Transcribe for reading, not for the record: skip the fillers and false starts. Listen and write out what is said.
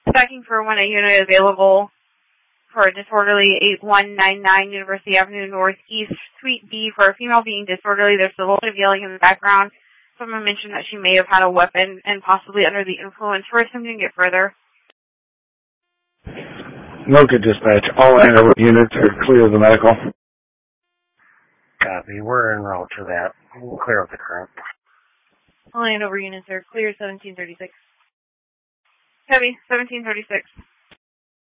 Dispatching for 1A unit available for a disorderly 8199 University Avenue Northeast, Suite B, for a female being disorderly. There's a little bit of yelling in the background. Someone mentioned that she may have had a weapon and possibly under the influence. We're attempting to get further. Noted, dispatch. All Andover units are clear of the medical. Copy. We're en route to that. We'll clear up the current. All Andover units are clear, 1736. Heavy, 1736.